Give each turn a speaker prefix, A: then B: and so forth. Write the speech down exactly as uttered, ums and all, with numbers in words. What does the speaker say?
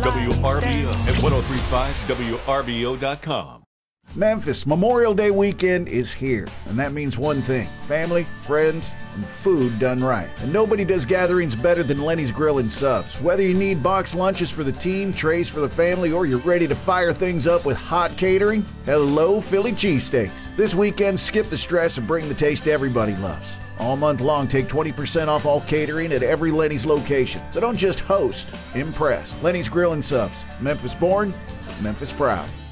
A: W R B O and ten thirty-five W R B O dot com.
B: Memphis Memorial Day weekend is here, and that means one thing: family, friends, and food done right. And nobody does gatherings better than Lenny's Grill and Subs. Whether you need boxed lunches for the team, trays for the family, or you're ready to fire things up with hot catering, hello Philly cheesesteaks. This weekend, skip the stress and bring the taste everybody loves. All month long, take twenty percent off all catering at every Lenny's location. So don't just host, impress. Lenny's Grill and Subs. Memphis born, Memphis proud.